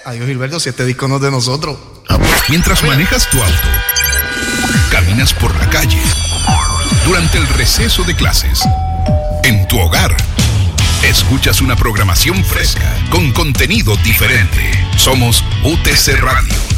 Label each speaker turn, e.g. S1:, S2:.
S1: Adiós, Gilberto, si este disco no es de nosotros.
S2: Mientras manejas tu auto, caminas por la calle, durante el receso de clases, en tu hogar, escuchas una programación fresca con contenido diferente. Somos UTC Radio.